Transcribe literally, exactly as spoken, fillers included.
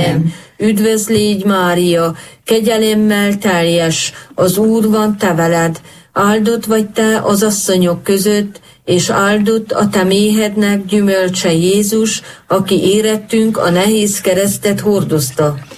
Amen. Üdvözl légy, Mária, kegyelemmel teljes, az Úr van te veled, áldott vagy te az asszonyok között, és áldott a te méhednek gyümölcse Jézus, aki érettünk a nehéz keresztet hordozta.